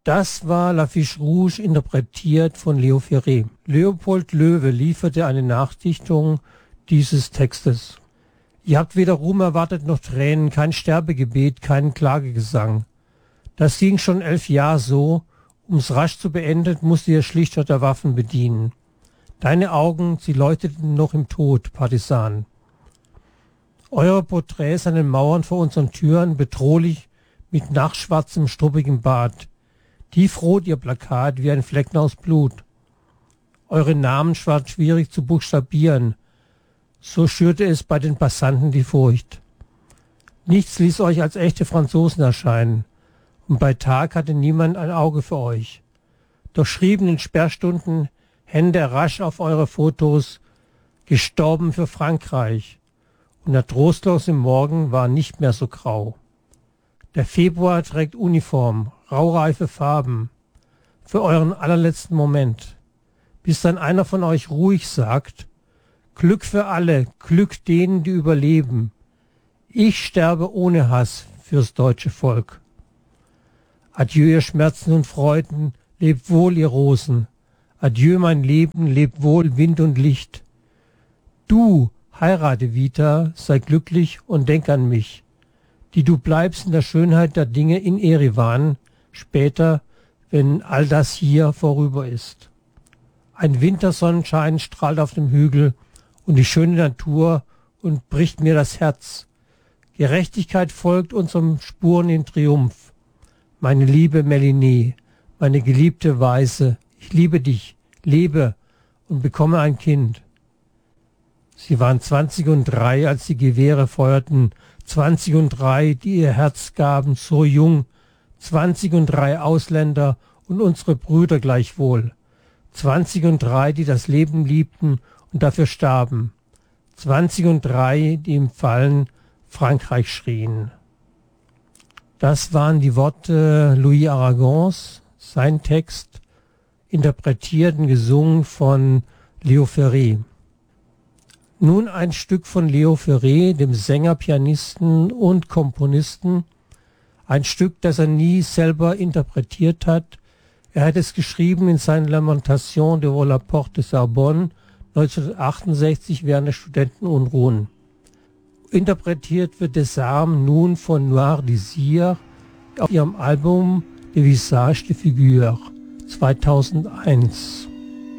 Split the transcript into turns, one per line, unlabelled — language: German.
Das war L'Affiche Rouge, interpretiert von Leo Ferré. Leopold Löwe lieferte eine Nachdichtung dieses Textes. Ihr habt weder Ruhm erwartet noch Tränen, kein Sterbegebet, keinen Klagegesang. Das ging schon 11 Jahre so, um's rasch zu beenden, musste ihr schlichter der Waffen bedienen. Deine Augen, sie leuchteten noch im Tod, Partisan. Eure Porträts an den Mauern vor unseren Türen, bedrohlich mit nachtschwarzem, struppigem Bart. Tiefrot ihr Plakat wie ein Flecken aus Blut. Eure Namen schwarz schwierig zu buchstabieren. So schürte es bei den Passanten die Furcht. Nichts ließ euch als echte Franzosen erscheinen. Und bei Tag hatte niemand ein Auge für euch. Doch schrieben in Sperrstunden Hände rasch auf eure Fotos, gestorben für Frankreich. Und der trostlose Morgen war nicht mehr so grau. Der Februar trägt Uniform, raureife Farben, für euren allerletzten Moment, bis dann einer von euch ruhig sagt, Glück für alle, Glück denen, die überleben. Ich sterbe ohne Hass fürs deutsche Volk. Adieu, ihr Schmerzen und Freuden, lebt wohl, ihr Rosen. Adieu, mein Leben, lebt wohl, Wind und Licht. Du, heirate Vita, sei glücklich und denk an mich, die du bleibst in der Schönheit der Dinge in Erivan, später, wenn all das hier vorüber ist. Ein Wintersonnenschein strahlt auf dem Hügel und die schöne Natur und bricht mir das Herz. Gerechtigkeit folgt unseren Spuren in Triumph. Meine liebe Melanie, meine geliebte Weiße, ich liebe dich, lebe und bekomme ein Kind. Sie waren 20:03, als die Gewehre feuerten, 20:03, die ihr Herz gaben, so jung, 20:03 Ausländer und unsere Brüder gleichwohl, 20:03, die das Leben liebten und dafür starben, 20:03, die im Fallen Frankreich schrien. Das waren die Worte Louis Aragons, sein Text, interpretiert und gesungen von Leo Ferré. Nun ein Stück von Leo Ferré, dem Sänger, Pianisten und Komponisten. Ein Stück, das er nie selber interpretiert hat. Er hat es geschrieben in seinen Lamentations devant la Porte de Sorbonne 1968 während der Studentenunruhen. Interpretiert wird Desarmes nun von Noir Désir auf ihrem Album Le Visage de Figure 2001.